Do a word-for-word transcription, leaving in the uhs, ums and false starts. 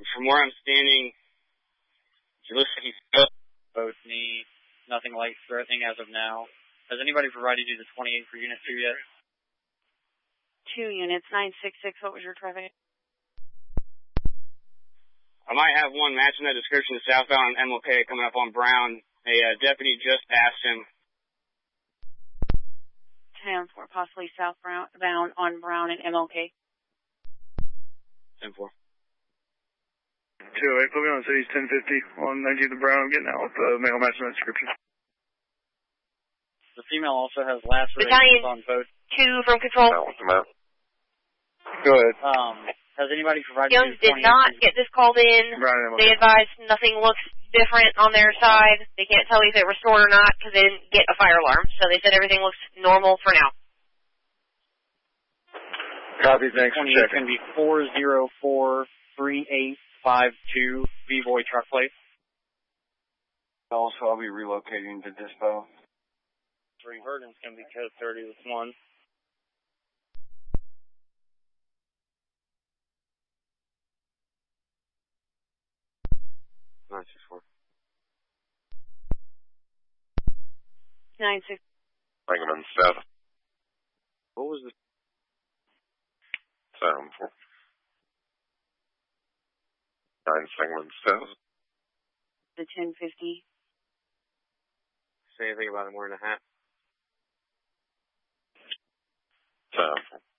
From where I'm standing, it looks like he's still both knee, nothing life-threatening as of now. Has anybody provided you the twenty-eight for Unit two yet? Two units, nine six six, what was your traffic? I might have one matching that description of southbound M L K coming up on Brown. A uh, deputy just passed him. ten four, possibly southbound on Brown and M L K. ten four. two oh eight, put me on cities ten fifty on nineteenth of Brown. I'm getting out with the male matching that description. The female also has lacerations Battalion on both. two from control. Go ahead. Um, has anybody provided Jones you did not get this called in. Brown, they advised nothing looks different on their side. They can't tell you if it restored or not because they didn't get a fire alarm. So they said everything looks normal for now. Copy, thanks for twenty-eight is checking. going to be four zero four three eight five two V-Boy truck plate. Also, I'll be relocating to Dispo. Three Verdon's going to be code thirty with one. nine six four. nine six. Bring them in seven. What was the... Seven four. Nine Singman seven. The ten fifty. Say anything about him wearing a hat? Seven four.